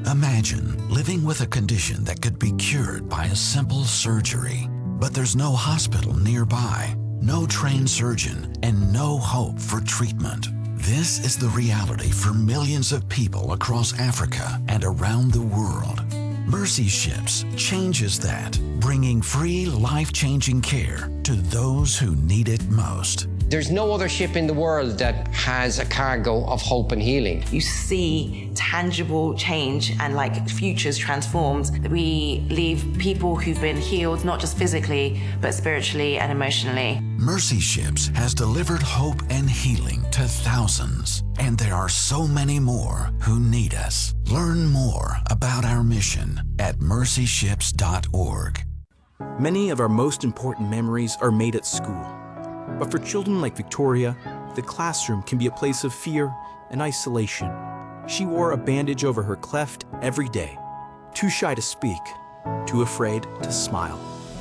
Imagine living with a condition that could be cured by a simple surgery, but there's no hospital nearby, no trained surgeon, and no hope for treatment. This is the reality for millions of people across Africa and around the world. Mercy Ships changes that, bringing free, life-changing care to those who need it most. There's no other ship in the world that has a cargo of hope and healing. You see tangible change and futures transformed. We leave people who've been healed, not just physically, but spiritually and emotionally. Mercy Ships has delivered hope and healing to thousands, and there are so many more who need us. Learn more about our mission at mercyships.org. Many of our most important memories are made at school. But for children like Victoria, the classroom can be a place of fear and isolation. She wore a bandage over her cleft every day, too shy to speak, too afraid to smile.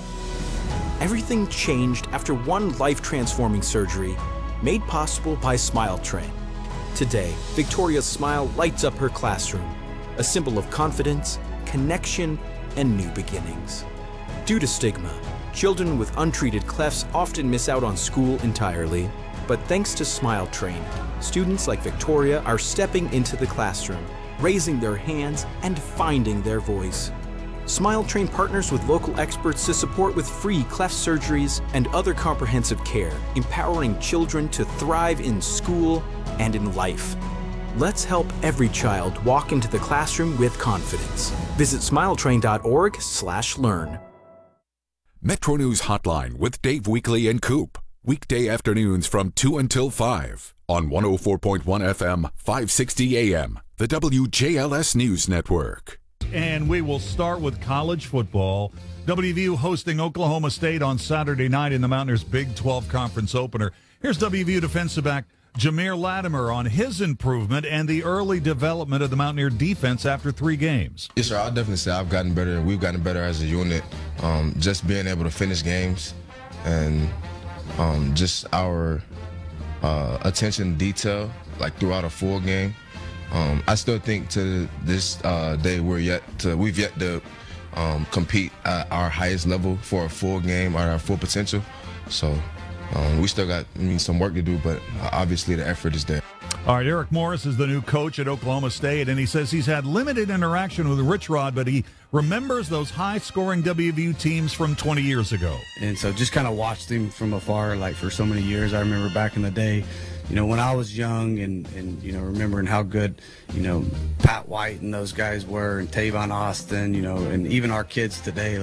Everything changed after one life-transforming surgery made possible by Smile Train. Today, Victoria's smile lights up her classroom, a symbol of confidence, connection, and new beginnings. Due to stigma, children with untreated clefts often miss out on school entirely. But thanks to Smile Train, students like Victoria are stepping into the classroom, raising their hands, and finding their voice. Smile Train partners with local experts to support with free cleft surgeries and other comprehensive care, empowering children to thrive in school and in life. Let's help every child walk into the classroom with confidence. Visit smiletrain.org/learn. Metro News Hotline with Dave Weekley and Coop. Weekday afternoons from 2 until 5 on 104.1 FM, 560 AM, the WJLS News Network. And we will start with college football. WVU hosting Oklahoma State on Saturday night in the Mountaineers Big 12 Conference opener. Here's WVU defensive back Jameer Latimer on his improvement and the early development of the Mountaineer defense after 3 games. Yes, sir. I'll definitely say I've gotten better, and we've gotten better as a unit. Just being able to finish games and just our attention to detail, throughout a full game. I still think to this day we've yet to compete at our highest level for a full game or our full potential. So we still got some work to do, but obviously the effort is there. All right, Eric Morris is the new coach at Oklahoma State, and he says he's had limited interaction with Rich Rod, but he remembers those high-scoring WVU teams from 20 years ago. And so just kind of watched him from afar, for so many years. I remember back in the day, when I was young and remembering how good, Pat White and those guys were, and Tavon Austin, and even our kids today,